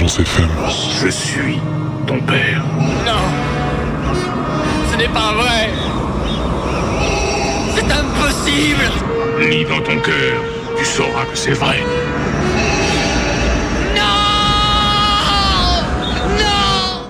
Science FM. Je suis ton père. Non, ce n'est pas vrai. C'est impossible. Lis dans ton cœur, tu sauras que c'est vrai.